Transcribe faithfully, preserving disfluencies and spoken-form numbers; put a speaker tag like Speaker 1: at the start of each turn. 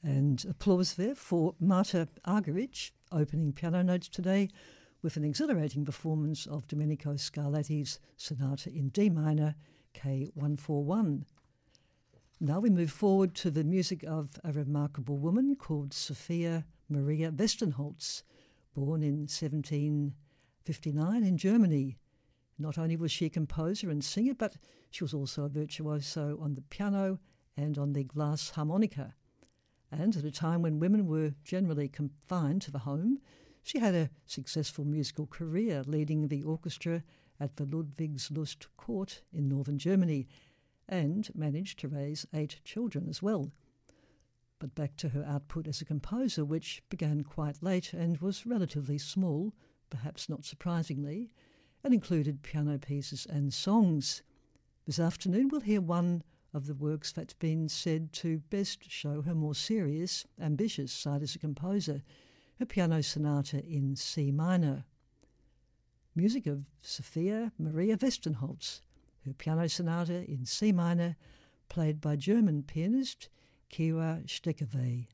Speaker 1: And applause there for Marta Argerich, opening piano notes today with an exhilarating performance of Domenico Scarlatti's Sonata in D minor, K one forty-one. Now we move forward to the music of a remarkable woman called Sophia Maria Westenholz, born in seventeen fifty-nine in Germany. Not only was she a composer and singer, but she was also a virtuoso on the piano and on the glass harmonica. And at a time when women were generally confined to the home, she had a successful musical career leading the orchestra at the Ludwigslust court in northern Germany, and managed to raise eight children as well. But back to her output as a composer, which began quite late and was relatively small, perhaps not surprisingly, and included piano pieces and songs. This afternoon we'll hear one of the works that's been said to best show her more serious, ambitious side as a composer, her piano sonata in C minor. Music of Sophia Maria Westenholz, her piano sonata in C minor, played by German pianist Kira Steckewey.